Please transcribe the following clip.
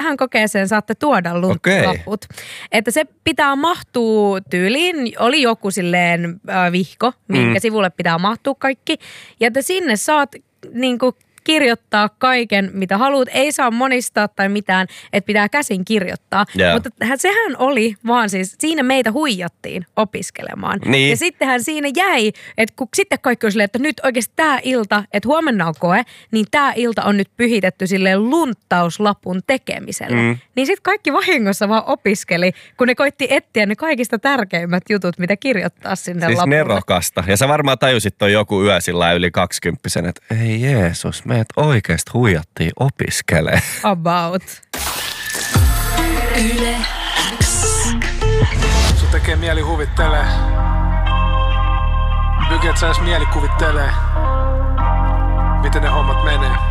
tähän kokeeseen saatte tuoda laput. Että se pitää mahtua tyyliin, oli joku silleen vihko, minkä sivulle pitää mahtua kaikki. Ja että sinne saat niinku kirjoittaa kaiken, mitä haluat. Ei saa monistaa tai mitään, että pitää käsin kirjoittaa. Yeah. Mutta sehän oli vaan siis, siinä meitä huijattiin opiskelemaan. Niin. Ja sittenhän siinä jäi, että kun sitten kaikki oli silleen, että nyt oikeasti tämä ilta, että huomenna on koe, niin tämä ilta on nyt pyhitetty silleen lunttauslapun tekemiselle. Niin sitten kaikki vahingossa vaan opiskeli, kun ne koitti etsiä ne kaikista tärkeimmät jutut, mitä kirjoittaa sinne siis lapulle. Siis nerokasta. Ja sä varmaan tajusit toi joku yö sillä yli 20, että ei Jeesus, meidät oikeasti huijattiin opiskelee. About. Yle X. Sun tekee mieli huvittelee. Byget sais mielikuvittelee. Miten ne hommat menee.